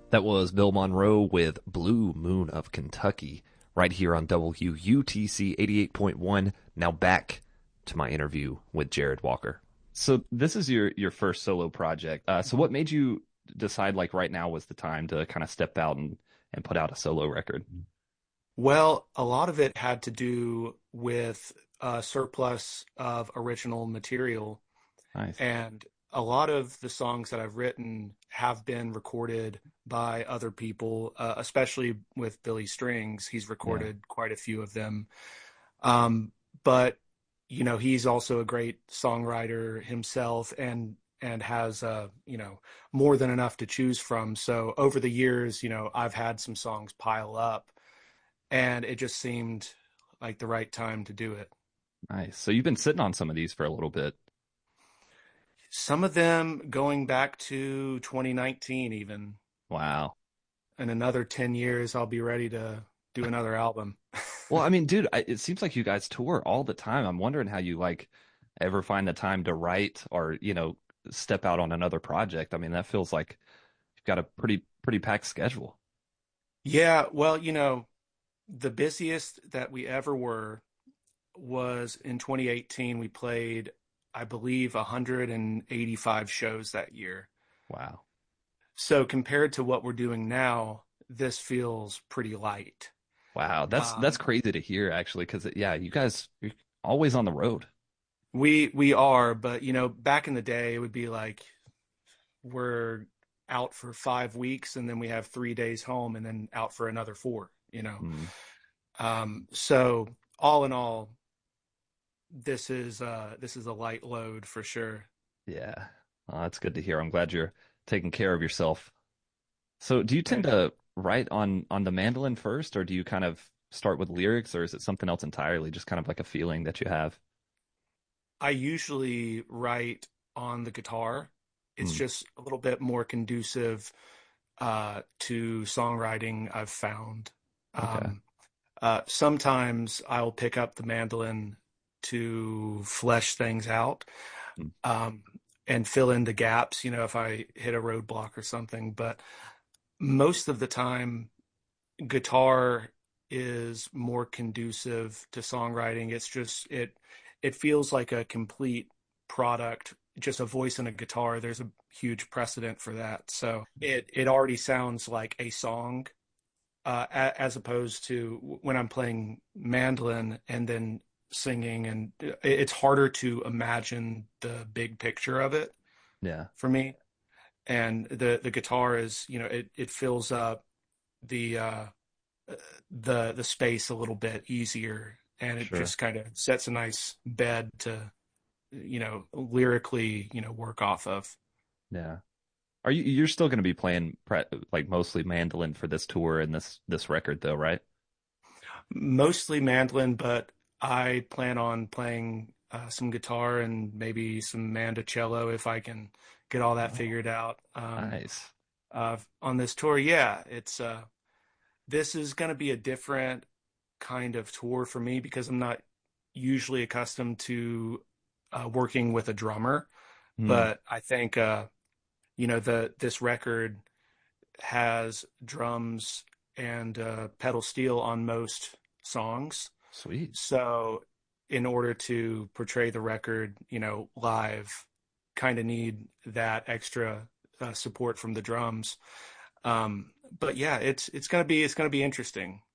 That was Bill Monroe with Blue Moon of Kentucky, right here on WUTC 88.1. Now back to my interview with Jared Walker. So this is your first solo project. So what made you decide like right now was the time to kind of step out and put out a solo record? Well, a lot of it had to do with a surplus of original material, Nice. and a lot of the songs that I've written have been recorded by other people, especially with Billy Strings. He's Yeah, recorded quite a few of them. But he's also a great songwriter himself, and has more than enough to choose from. So over the years, I've had some songs pile up, and it just seemed like the right time to do it. nice. So you've been sitting on some of these for a little bit. Some of them going back to 2019 even. Wow. In another 10 years, I'll be ready to do another album. Well, I mean, dude, it seems like you guys tour all the time. I'm wondering how you like ever find the time to write or, step out on another project. I mean, that feels like you've got a pretty packed schedule. Yeah, well, the busiest that we ever were was in 2018. We played, I believe, 185 shows that year. Wow. So compared to what we're doing now, this feels pretty light. Wow. That's Um, crazy to hear actually, because yeah, you guys you're always on the road. we are, but back in the day, it would be like we're out for 5 weeks and then we have 3 days home and then out for another four. Mm, So all in all, this is a light load for sure. yeah. That's good to hear. I'm glad you're taking care of yourself. So do you tend Thanks. to write on the mandolin first, or do you kind of start with lyrics, or is it something else entirely, just kind of like a feeling that you have? I usually write on the guitar. It's Mm, just a little bit more conducive to songwriting, I've found. okay. Um, Sometimes I'll pick up the mandolin to flesh things out, Mm, um, and fill in the gaps, if I hit a roadblock or something. But most of the time, guitar is more conducive to songwriting. It feels like a complete product, just a voice and a guitar. There's a huge precedent for that. So it already sounds like a song, as opposed to when I'm playing mandolin and then singing, and it's harder to imagine the big picture of it yeah, for me. And the guitar is, it fills up the the space a little bit easier, and it sure. just kind of sets a nice bed to lyrically work off of. Yeah. You're still going to be playing like mostly mandolin for this tour and this record though, right? Mostly mandolin, but I plan on playing some guitar and maybe some mandocello if I can get all that Oh, figured out nice. on this tour. Yeah, it's this is going to be a different kind of tour for me because I'm not usually accustomed to working with a drummer. Hmm. But I think the this record has drums and pedal steel on most songs. Sweet. So in order to portray the record, live, kind of need that extra support from the drums. But yeah, it's gonna be interesting.